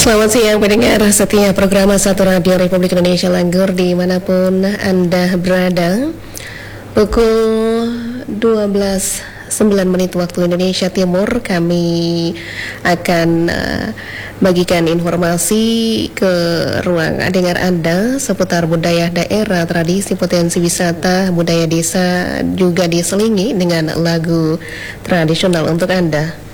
Selamat siang pendengar setia program Satu Radio Republik Indonesia Langgur dimanapun Anda berada. Pukul 12.09 waktu Indonesia Timur, kami akan bagikan informasi ke ruang dengar Anda seputar budaya daerah, tradisi, potensi wisata, budaya desa, juga diselingi dengan lagu tradisional untuk Anda.